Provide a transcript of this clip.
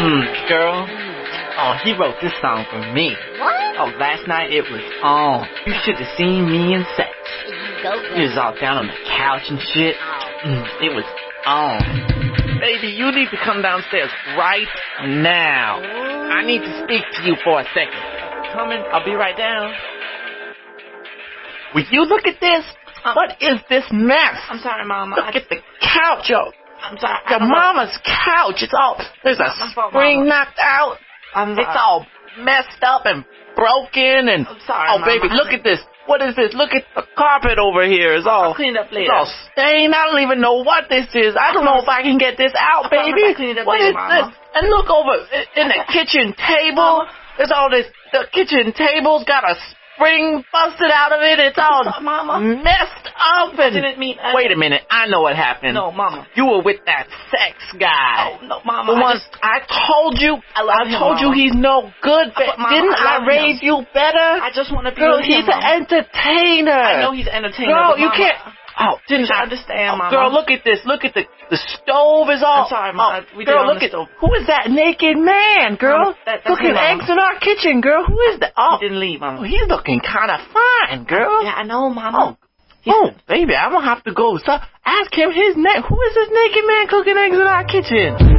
Girl. Oh, he wrote this song for me. What? Oh, last night it was on. You should have seen me in sex. Go He was all down on the couch and shit. It was on. Baby, you need to come downstairs right now. I need to speak to you for a second. Coming, I'll be right down. Will you look at this? What is this mess? I'm sorry, Mama. Look at the couch, yo. I'm sorry. Your mama's couch. It's all, there's a spring knocked out. It's all messed up and broken and... I'm sorry, oh, Mama. baby, look at this. What is this? Look at the carpet over here. It's all... I'll clean it up later. It's all stained. I don't even know what this is. I don't know if I can get this out, baby. I'll clean it up What later, is Mama. this? And look over in the kitchen table. There's all this... The kitchen table's got a spring busted out of it. It's all Mama. messed up. And... Didn't mean... Wait a minute. I know what happened. No, Mama. You were with that sex guy. Oh, no, Mama. The one I told you. love him, told you Mama. he's no good. But, Mama, Didn't I I love raise him. you better? I just want to be Girl, with he's him, an Mama. entertainer. I know he's an entertainer. Girl, but you Mama, can't. Oh, didn't I I understand, Mama. Girl, look at this. Look at the stove is all. I'm sorry, Mama. We did girl, on look the at stove. who is that naked man, girl? Mama, that's cooking him, Mama. eggs in our kitchen, girl. Who is that? Oh, He didn't leave, Mama. he's looking kind of fine, girl. Yeah, I know, Mama. Oh, baby, I'm gonna have to go. So ask him his name. Who is this naked man cooking eggs in our kitchen?